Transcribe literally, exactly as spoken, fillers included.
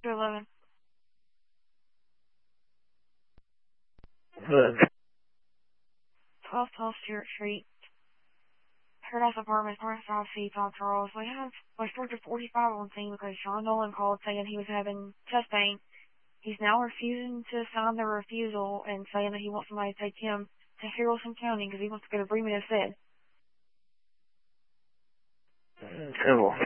two eleven. Good. twelve twelve Stewart Street. Paradise Apartments, Park South C, Tom Charles. We have West Georgia forty-five on scene because Sean Nolan called saying he was having chest pain. He's now refusing to sign the refusal and saying that he wants somebody to take him to Haralson County because he wants to go to Bremen instead. Cool.